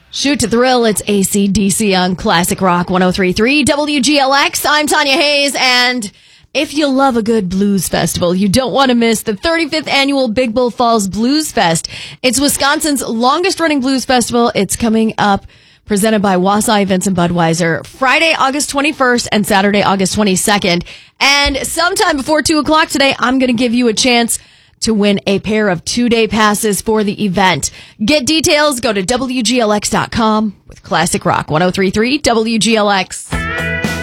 Shoot to Thrill, it's AC/DC on Classic Rock 103.3 WGLX. I'm Tanya Hayes, and if you love a good blues festival, you don't want to miss the 35th annual Big Bull Falls Blues Fest. It's Wisconsin's longest-running blues festival. It's coming up, presented by Wausau Events and Budweiser, Friday, August 21st and Saturday, August 22nd. And sometime before 2 o'clock today, I'm going to give you a chance to win a pair of 2-day passes for the event. Get details, go to WGLX.com with Classic Rock 103.3 WGLX.